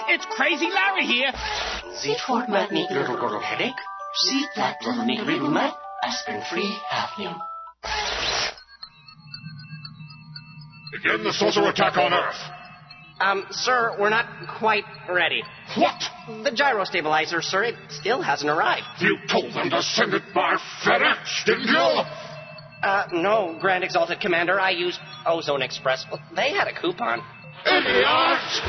It's Crazy Larry here. Sie fortmat niet little headache. Sie flat little niet mat. Aspirin-free hafnium. Begin the saucer attack on Earth. Sir, we're not quite ready. What? The gyro stabilizer, sir, it still hasn't arrived. You told them to send it by FedEx, didn't you? No, Grand Exalted Commander. I used Ozone Express. Well, they had a coupon. Idiot!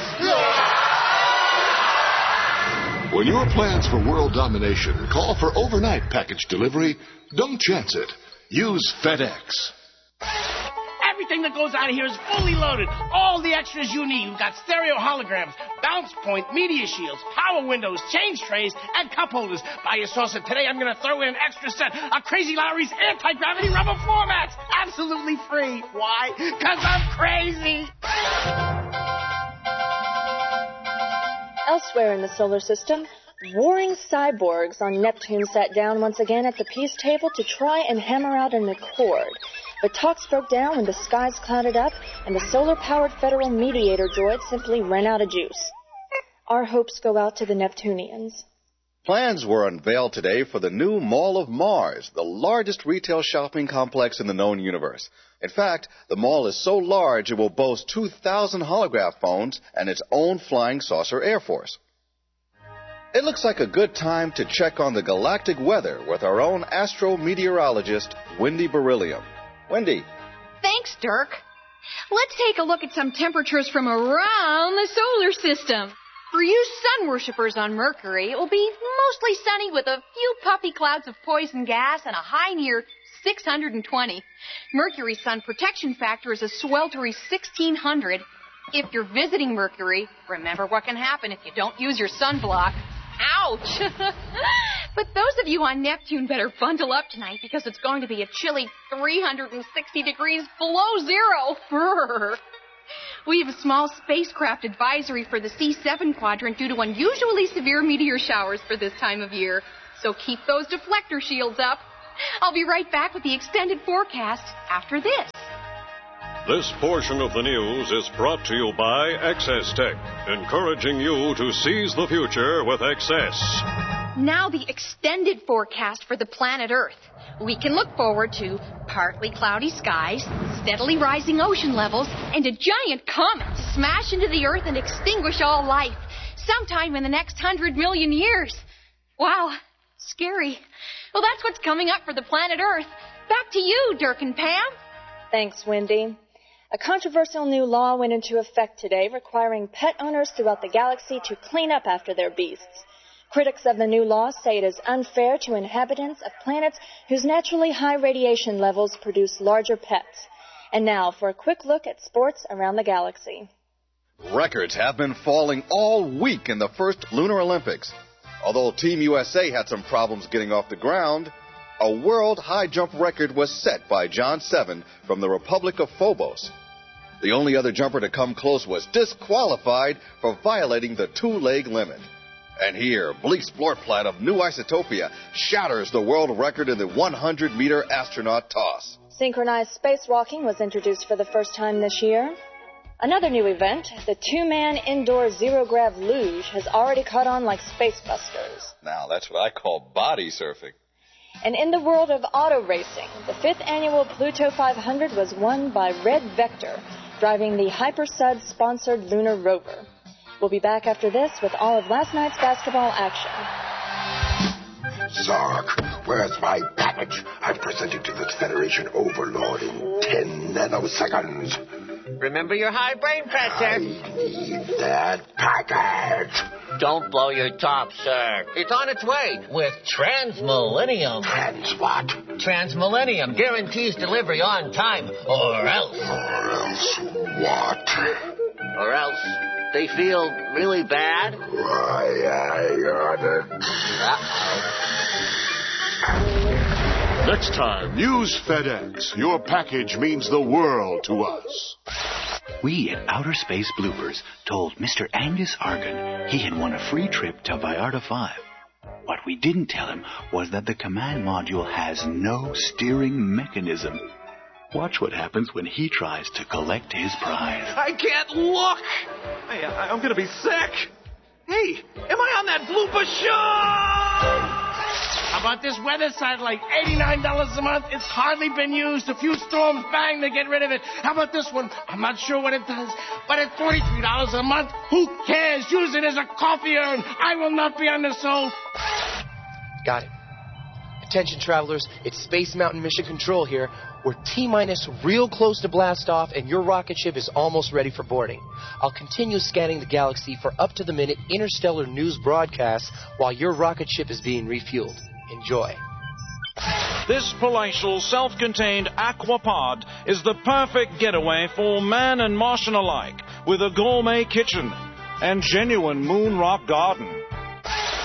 When your plans for world domination call for overnight package delivery, don't chance it. Use FedEx. Everything that goes out of here is fully loaded. All the extras you need. You've got stereo holograms, bounce point, media shields, power windows, change trays, and cup holders. Buy your saucer today. I'm going to throw in an extra set of Crazy Larry's anti-gravity rubber floor mats. Absolutely free. Why? Because I'm crazy. Elsewhere in the solar system, warring cyborgs on Neptune sat down once again at the peace table to try and hammer out an accord. But talks broke down when the skies clouded up and the solar-powered Federal Mediator droid simply ran out of juice. Our hopes go out to the Neptunians. Plans were unveiled today for the new Mall of Mars, the largest retail shopping complex in the known universe. In fact, the mall is so large it will boast 2,000 holograph phones and its own flying saucer air force. It looks like a good time to check on the galactic weather with our own astro-meteorologist, Wendy Beryllium. Wendy. Thanks, Dirk. Let's take a look at some temperatures from around the solar system. For you sun worshippers on Mercury, it will be mostly sunny with a few puffy clouds of poison gas and a high near 620. Mercury's sun protection factor is a sweltering 1600. If you're visiting Mercury, remember what can happen if you don't use your sunblock. Ouch! But those of you on Neptune better bundle up tonight because it's going to be a chilly 360 degrees below zero. Brr. We have a small spacecraft advisory for the C7 quadrant due to unusually severe meteor showers for this time of year. So keep those deflector shields up. I'll be right back with the extended forecast after this. This portion of the news is brought to you by Excess Tech, encouraging you to seize the future with excess. Now the extended forecast for the planet Earth. We can look forward to partly cloudy skies, steadily rising ocean levels, and a giant comet to smash into the Earth and extinguish all life sometime in the next 100 million years. Wow, scary. Well, that's what's coming up for the planet Earth. Back to you, Dirk and Pam. Thanks, Wendy. A controversial new law went into effect today requiring pet owners throughout the galaxy to clean up after their beasts. Critics of the new law say it is unfair to inhabitants of planets whose naturally high radiation levels produce larger pets. And now for a quick look at sports around the galaxy. Records have been falling all week in the first Lunar Olympics. Although Team USA had some problems getting off the ground, a world high jump record was set by John Seven from the Republic of Phobos. The only other jumper to come close was disqualified for violating the two-leg limit. And here, Bleeks Blortplat of New Isotopia shatters the world record in the 100-meter astronaut toss. Synchronized spacewalking was introduced for the first time this year. Another new event, the two-man indoor zero-grav luge, has already caught on like Spacebusters. Now, that's what I call body surfing. And in the world of auto racing, the 5th annual Pluto 500 was won by Red Vector, driving the Hypersud-sponsored lunar rover. We'll be back after this with all of last night's basketball action. Zark, where's my package? I'm presenting to the Federation Overlord in 10 nanoseconds. Remember your high brain pressure. I need that package. Don't blow your top, sir. It's on its way with Transmillennium. Trans what? Transmillennium guarantees delivery on time, or else. Or else what? Or else they feel really bad. Why, I got it. Next time, use FedEx. Your package means the world to us. We at Outer Space Bloopers told Mr. Angus Argon he had won a free trip to Vallarta 5. What we didn't tell him was that the command module has no steering mechanism. Watch what happens when he tries to collect his prize. I can't look! I'm going to be sick! Hey, am I on that blooper show? How about this weather satellite? $89 a month. It's hardly been used. A few storms, bang, they get rid of it. How about this one? I'm not sure what it does, but at $43 a month, who cares? Use it as a coffee urn. I will not be on the soul. Got it. Attention, travelers. It's Space Mountain Mission Control here. We're T-minus real close to blast off, and your rocket ship is almost ready for boarding. I'll continue scanning the galaxy for up-to-the-minute interstellar news broadcasts while your rocket ship is being refueled. Enjoy. This palatial, self-contained aquapod is the perfect getaway for man and Martian alike, with a gourmet kitchen and genuine moon rock garden.